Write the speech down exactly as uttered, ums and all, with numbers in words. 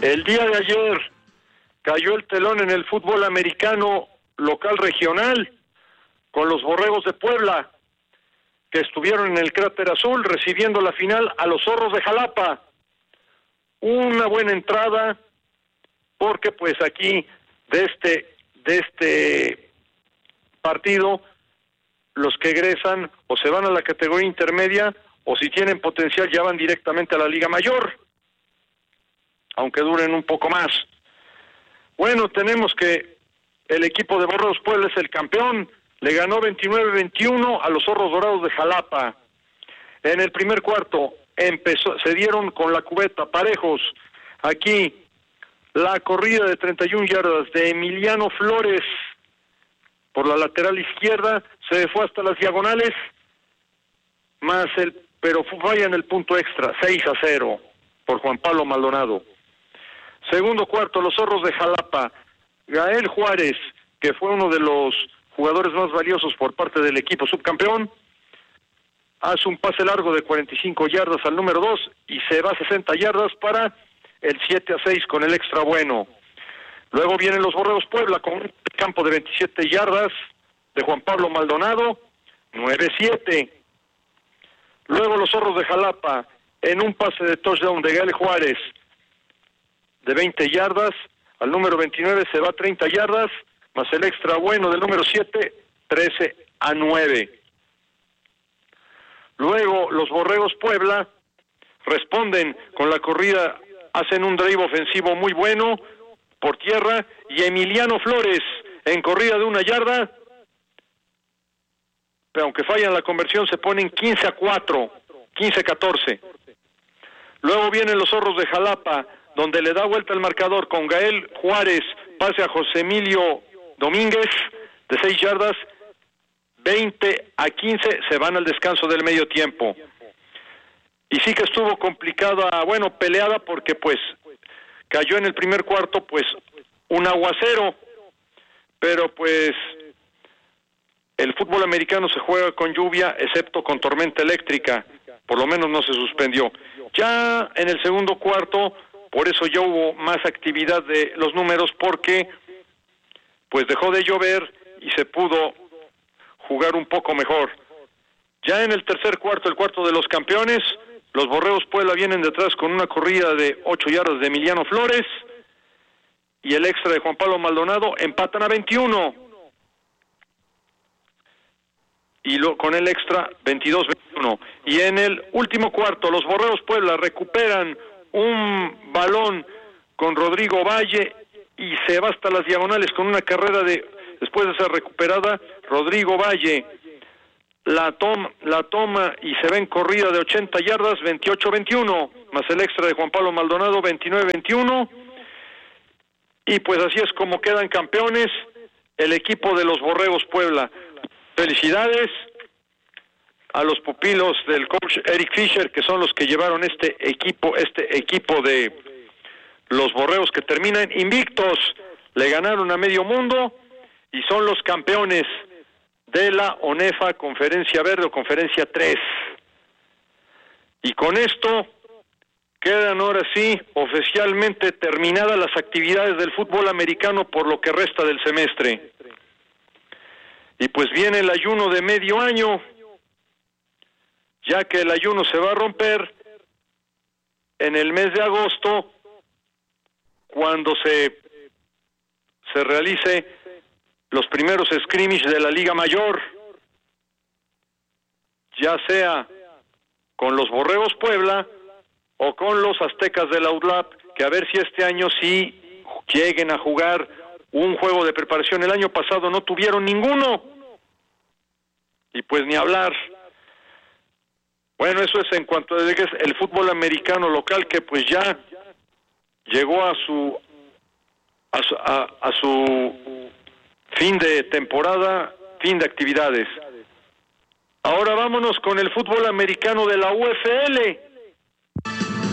El día de ayer cayó el telón en el fútbol americano local regional con los Borregos de Puebla, que estuvieron en el Cráter Azul recibiendo la final a los Zorros de Jalapa. Una buena entrada, porque pues aquí de este, de este partido, los que egresan o se van a la categoría intermedia, o si tienen potencial ya van directamente a la Liga Mayor, aunque duren un poco más. Bueno, tenemos que el equipo de Borregos Puebla es el campeón, le ganó veintinueve veintiuno a los Zorros Dorados de Jalapa. En el primer cuarto empezó, se dieron con la cubeta parejos. Aquí la corrida de treinta y una yardas de Emiliano Flores por la lateral izquierda se fue hasta las diagonales, más el, pero falla en el punto extra, seis a cero por Juan Pablo Maldonado. Segundo cuarto, los Zorros de Jalapa, Gael Juárez, que fue uno de los jugadores más valiosos por parte del equipo subcampeón, hace un pase largo de cuarenta y cinco yardas al número dos y se va a sesenta yardas para el siete a seis con el extra bueno. Luego vienen los Borregos Puebla con un campo de veintisiete yardas de Juan Pablo Maldonado, nueve siete. Luego los Zorros de Jalapa en un pase de touchdown de Gael Juárez de veinte yardas al número veintinueve se va a treinta yardas, más el extra bueno del número siete, trece a nueve. Luego los Borregos Puebla responden con la corrida, hacen un drive ofensivo muy bueno por tierra, y Emiliano Flores en corrida de una yarda, pero aunque fallan la conversión se ponen quince a cuatro, quince a catorce. Luego vienen los Zorros de Jalapa, donde le da vuelta el marcador con Gael Juárez, pase a José Emilio Domínguez de seis yardas, veinte a quince, se van al descanso del medio tiempo. Y sí que estuvo complicada, bueno, peleada, porque pues cayó en el primer cuarto pues un aguacero, pero pues el fútbol americano se juega con lluvia, excepto con tormenta eléctrica, por lo menos no se suspendió. Ya en el segundo cuarto, por eso ya hubo más actividad de los números, porque pues dejó de llover y se pudo jugar un poco mejor. Ya en el tercer cuarto, el cuarto de los campeones, los Borregos Puebla vienen detrás con una corrida de ocho yardas de Emiliano Flores y el extra de Juan Pablo Maldonado, empatan a veintiuno. Y lo, con el extra veintidós veintiuno. Y en el último cuarto, los Borregos Puebla recuperan un balón con Rodrigo Valle y se va hasta las diagonales con una carrera de, después de ser recuperada, Rodrigo Valle la toma, la toma y se ve en corrida de ochenta yardas, veintiocho veintiuno, más el extra de Juan Pablo Maldonado, veintinueve veintiuno, y pues así es como quedan campeones el equipo de los Borregos Puebla. Felicidades a los pupilos del coach Eric Fisher, que son los que llevaron este equipo, este equipo de los Borregos, que terminan invictos, le ganaron a medio mundo y son los campeones de la ONEFA Conferencia Verde o Conferencia tres. Y con esto quedan ahora sí oficialmente terminadas las actividades del fútbol americano por lo que resta del semestre. Y pues viene el ayuno de medio año, ya que el ayuno se va a romper en el mes de agosto, cuando se, se realice los primeros scrimmage de la Liga Mayor, ya sea con los Borregos Puebla o con los Aztecas de la U D L A P, que a ver si este año sí lleguen a jugar un juego de preparación. El año pasado no tuvieron ninguno, y pues ni hablar. Bueno, eso es en cuanto a el fútbol americano local, que pues ya llegó a su a su, a, a su fin de temporada, fin de actividades. Ahora vámonos con el fútbol americano de la U F L.